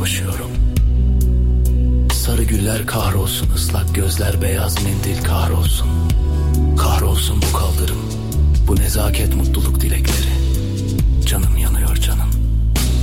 koşuyorum. Sarı güller kahrolsun, ıslak gözler, beyaz mendil kahrolsun. Kahrolsun bu kaldırım, bu nezaket mutluluk dilekleri.